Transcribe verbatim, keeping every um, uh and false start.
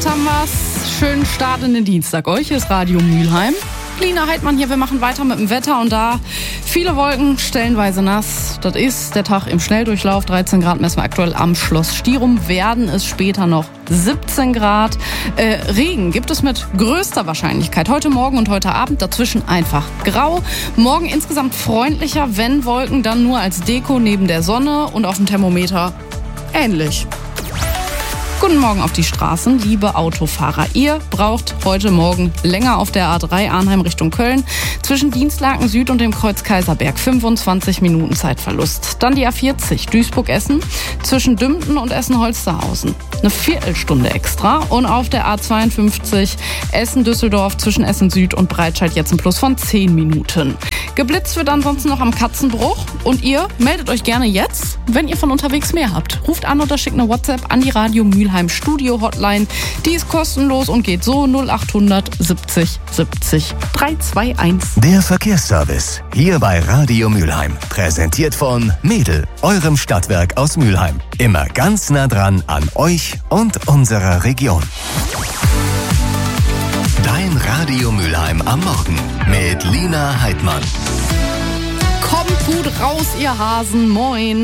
Jetzt haben wir's. Schönen Start in den Dienstag. Euch ist Radio Mülheim. Lina Heidmann hier. Wir machen weiter mit dem Wetter und da viele Wolken, stellenweise nass. Das ist der Tag im Schnelldurchlauf. dreizehn Grad messen wir aktuell am Schloss Stierum. Werden es später noch siebzehn Grad. Äh, Regen gibt es mit größter Wahrscheinlichkeit heute Morgen und heute Abend. Dazwischen einfach grau. Morgen insgesamt freundlicher, wenn Wolken, dann nur als Deko neben der Sonne und auf dem Thermometer ähnlich. Guten Morgen auf die Straßen, liebe Autofahrer. Ihr braucht heute Morgen länger auf der A drei Arnheim Richtung Köln. Zwischen Dienstlaken Süd und dem Kreuz Kaiserberg fünfundzwanzig Minuten Zeitverlust. Dann die A vierzig Duisburg-Essen zwischen Dümpten und Essen-Holsterhausen. Eine Viertelstunde extra. Und auf der A zweiundfünfzig Essen-Düsseldorf zwischen Essen Süd und Breitscheid jetzt ein Plus von zehn Minuten. Geblitzt wird ansonsten noch am Katzenbruch. Und ihr meldet euch gerne jetzt, wenn ihr von unterwegs mehr habt. Ruft an oder schickt eine WhatsApp an die Radio Mülheim Studio Hotline. Die ist kostenlos und geht so null acht hundert siebzig siebzig drei zwei eins. Der Verkehrsservice hier bei Radio Mülheim. Präsentiert von Mädel, eurem Stadtwerk aus Mülheim. Immer ganz nah dran an euch und unserer Region. Dein Radio Mülheim am Morgen mit Lina Heidmann. Kommt gut raus, ihr Hasen. Moin.